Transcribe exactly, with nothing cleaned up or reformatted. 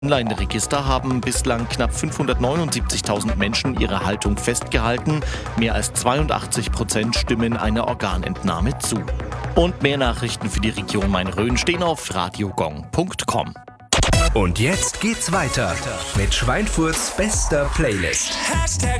Online-Register haben bislang knapp fünfhundertneunundsiebzigtausend Menschen ihre Haltung festgehalten. Mehr als zweiundachtzig Prozent stimmen einer Organentnahme zu. Und mehr Nachrichten für die Region Main-Rhön stehen auf radiogong punkt com. Und jetzt geht's weiter mit Schweinfurts bester Playlist. Hashtag